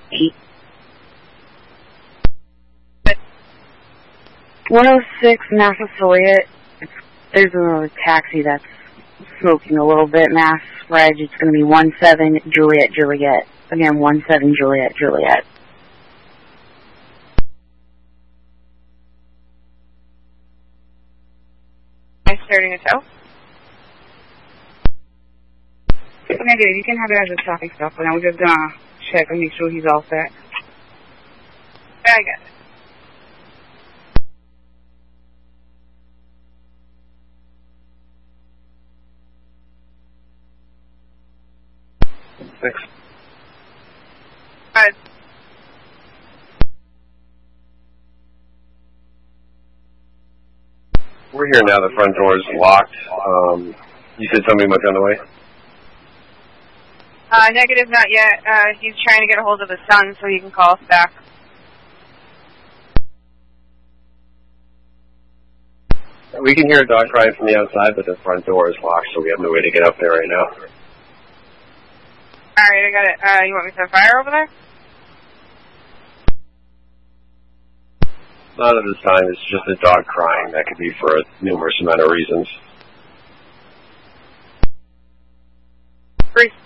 106 Mass Affiliate. There's a taxi that's smoking a little bit. Mass Reg, it's going to be 17 Juliet Juliet. Again, 17 Juliet Juliet. Starting a tow? Negative, you can have it as a traffic stop, but I'm just going to check and make sure he's all set. I got it. Thanks. All right. We're here now. The front door is locked. You said somebody might be on the way? Negative, not yet. He's trying to get a hold of his son so he can call us back. We can hear a dog crying from the outside, but the front door is locked, so we have no way to get up there right now. Alright, I got it. You want me to set fire over there? Not at this time. It's just a dog crying. That could be for a numerous amount of reasons. Bruce.